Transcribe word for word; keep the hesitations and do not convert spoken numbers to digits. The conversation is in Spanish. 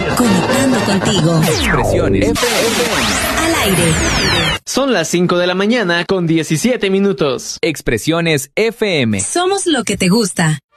Conectando contigo. Expresiones F M. Al aire. Son las cinco de la mañana con diecisiete minutos. Expresiones F M. Somos lo que te gusta.